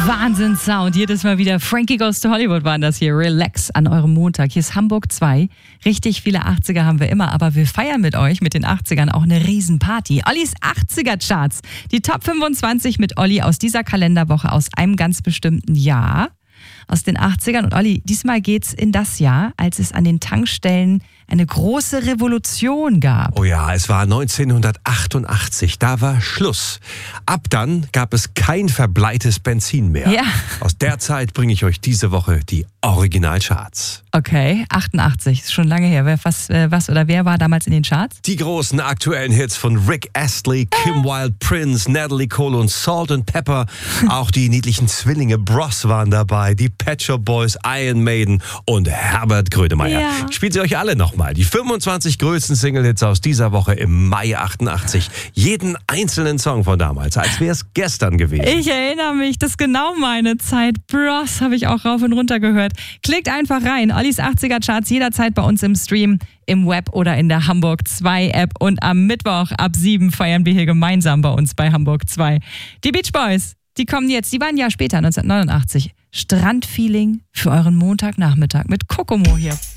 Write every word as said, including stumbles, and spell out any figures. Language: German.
Wahnsinns-Sound. Jedes Mal wieder. Frankie Goes to Hollywood waren das hier. Relax an eurem Montag. Hier ist Hamburg zwei. Richtig viele achtziger haben wir immer, aber wir feiern mit euch, mit den achtzigern, auch eine Riesenparty. Ollis achtziger-Charts. Die Top fünfundzwanzig mit Olli aus dieser Kalenderwoche aus einem ganz bestimmten Jahr. Aus den achtzigern. Und Olli, diesmal geht's in das Jahr, als es an den Tankstellen eine große Revolution gab. Oh ja, es war neunzehnhundertachtundachtzig, da war Schluss. Ab dann gab es kein verbleites Benzin mehr. Ja. Aus der Zeit bringe ich euch diese Woche die Originalcharts. Okay, achtundachtzig, ist schon lange her. Wer, was, äh, was oder wer war damals in den Charts? Die großen aktuellen Hits von Rick Astley, Kim Wilde, Prince, Natalie Cole und Salt and Pepper. Auch die niedlichen Zwillinge Bros waren dabei, die Pet Shop Boys, Iron Maiden und Herbert Grönemeyer. Ja. Spielt sie euch alle nochmal. Die fünfundzwanzig größten Single-Hits aus dieser Woche im Mai achtundachtzig. Jeden einzelnen Song von damals, als wäre es gestern gewesen. Ich erinnere mich, das ist genau meine Zeit. Bros, habe ich auch rauf und runter gehört. Klickt einfach rein. Ollis achtziger-Charts jederzeit bei uns im Stream, im Web oder in der Hamburg zwei App. Und am Mittwoch ab sieben feiern wir hier gemeinsam bei uns bei Hamburg zwei. Die Beach Boys, die kommen jetzt, die waren ein Jahr später, neunzehnhundertneunundachtzig. Strandfeeling für euren Montagnachmittag mit Kokomo hier.